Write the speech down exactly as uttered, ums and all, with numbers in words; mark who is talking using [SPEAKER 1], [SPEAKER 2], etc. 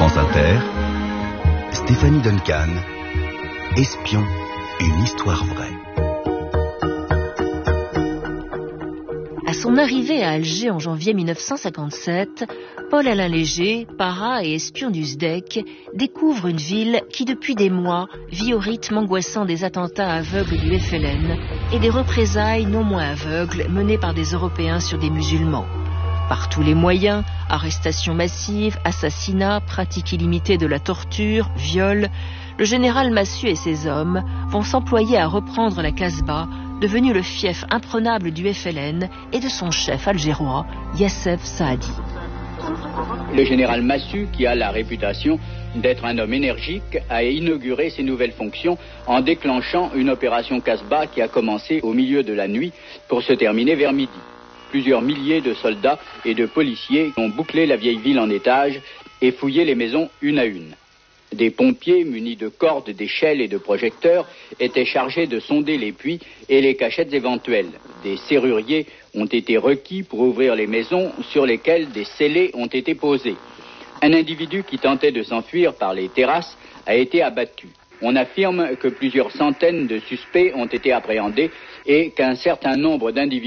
[SPEAKER 1] France Inter, Stéphanie Duncan, Espion, une histoire vraie.
[SPEAKER 2] À son arrivée à Alger en janvier mille neuf cent cinquante-sept, Paul-Alain Léger, para et espion du S D E C, découvre une ville qui depuis des mois vit au rythme angoissant des attentats aveugles du F L N et des représailles non moins aveugles menées par des Européens sur des musulmans. Par tous les moyens, arrestations massives, assassinats, pratiques illimitées de la torture, viols, le général Massu et ses hommes vont s'employer à reprendre la Casbah, devenu le fief imprenable du F L N et de son chef algérois, Yassef Saadi.
[SPEAKER 3] Le général Massu, qui a la réputation d'être un homme énergique, a inauguré ses nouvelles fonctions en déclenchant une opération Casbah qui a commencé au milieu de la nuit pour se terminer vers midi. Plusieurs milliers de soldats et de policiers ont bouclé la vieille ville en étage et fouillé les maisons une à une. Des pompiers munis de cordes, d'échelles et de projecteurs étaient chargés de sonder les puits et les cachettes éventuelles. Des serruriers ont été requis pour ouvrir les maisons sur lesquelles des scellés ont été posés. Un individu qui tentait de s'enfuir par les terrasses a été abattu. On affirme que plusieurs centaines de suspects ont été appréhendés et qu'un certain nombre d'individus